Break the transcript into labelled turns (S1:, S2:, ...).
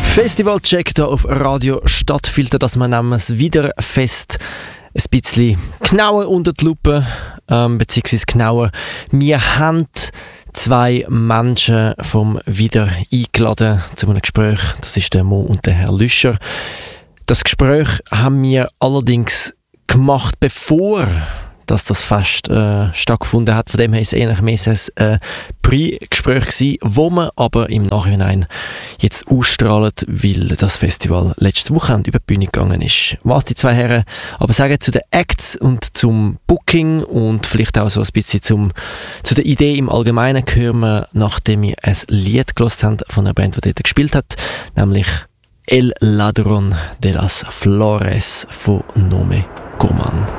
S1: Festivalcheck hier auf Radio Stadtfilter, dass wir das Widerfest ein bisschen genauer unter die Lupe, beziehungsweise genauer. Wir haben zwei Menschen vom Wider eingeladen zu einem Gespräch. Das ist der Mo und der Herr Lüscher. Das Gespräch haben wir allerdings gemacht, bevor dass das Fest stattgefunden hat. Von dem her ist es eher mehr ein Pre-Gespräch gewesen, wo man aber im Nachhinein jetzt ausstrahlt, weil das Festival letztes Wochenende über die Bühne gegangen ist. Was die zwei Herren aber sagen zu den Acts und zum Booking und vielleicht auch so ein bisschen zu der Idee im Allgemeinen, hören wir, nachdem wir ein Lied gehört haben von einer Band, die dort gespielt hat, nämlich El Ladrón de las Flores von Nome Goman.